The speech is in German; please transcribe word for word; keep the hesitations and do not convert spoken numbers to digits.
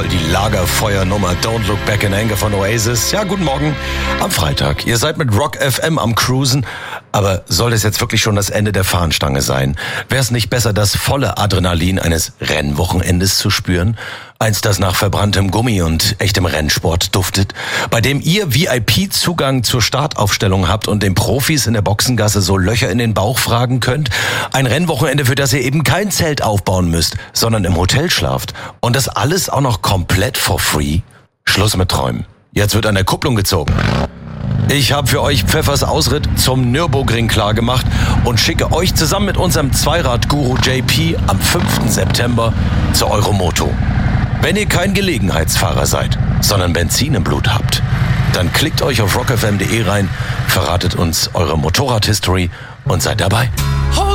voll die Lagerfeuernummer Don't Look Back in Anger von Oasis. Ja, guten Morgen am Freitag. Ihr seid mit Rock F M am Cruisen. Aber soll es jetzt wirklich schon das Ende der Fahnenstange sein? Wäre es nicht besser, das volle Adrenalin eines Rennwochenendes zu spüren? Eins, das nach verbranntem Gummi und echtem Rennsport duftet, bei dem ihr V I P-Zugang zur Startaufstellung habt und den Profis in der Boxengasse so Löcher in den Bauch fragen könnt? Ein Rennwochenende, für das ihr eben kein Zelt aufbauen müsst, sondern im Hotel schlaft. Und das alles auch noch komplett for free? Schluss mit Träumen. Jetzt wird an der Kupplung gezogen. Ich habe für euch Pfeffers Ausritt zum Nürburgring klargemacht und schicke euch zusammen mit unserem Zweirad-Guru J P am fünften September zur Euromoto. Wenn ihr kein Gelegenheitsfahrer seid, sondern Benzin im Blut habt, dann klickt euch auf rock f m punkt d e rein, verratet uns eure Motorrad-History und seid dabei.